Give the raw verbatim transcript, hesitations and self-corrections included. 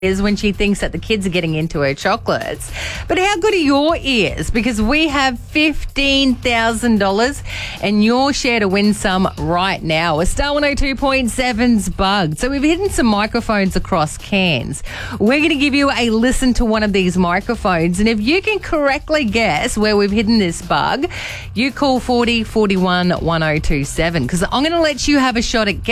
is when she thinks that the kids are getting into her chocolates. But how good are your ears? Because we have fifteen thousand dollars and your share to win some right now. A Star one oh two point seven's Bugged. So we've hidden some microphones across Cairns. We're going to give you a listen to one of these microphones, and if you can correctly guess where we've hidden this bug, you call forty forty-one one oh two seven, because I'm going to let you have a shot at